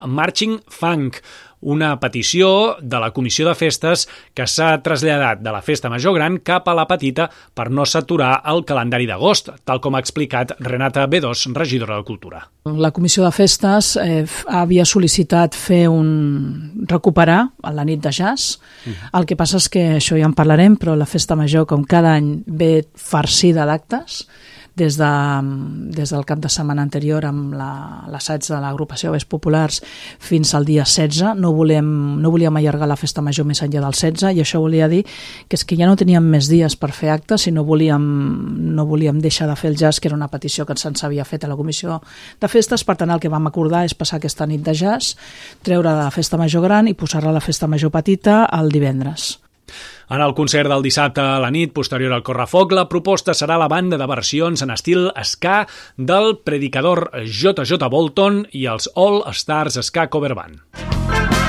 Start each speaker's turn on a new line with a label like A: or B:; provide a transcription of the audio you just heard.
A: Marching Funk, una petició de la Comissió de Festes que s'ha traslladat de la Festa Major Gran cap a la Petita per no saturar el calendari d'agost, tal com ha explicat Renata Bedós, regidora de Cultura.
B: La Comissió de Festes havia sol·licitat recuperar la nit de jazz. El que passa és que, això ja en parlarem, però la Festa Major, com cada any, ve farcida d'actes, des del cap de setmana anterior amb l'assaig de l'agrupació Vés Populars fins al dia 16. No volíem allargar la Festa Major més enllà del 16 i això volia dir que és que ja no teníem més dies per fer actes i no volíem deixar de fer el jazz, que era una petició que se'ns havia fet a la Comissió de Festes. Per tant, el que vam acordar és passar aquesta nit de jazz, treure la Festa Major Gran i posar-la a la Festa Major Petita el divendres.
A: En el concert del dissabte a la nit, posterior al Correfoc, la proposta serà la banda de versions en estil ska del predicador JJ Bolton i els All Stars Ska Cover Band.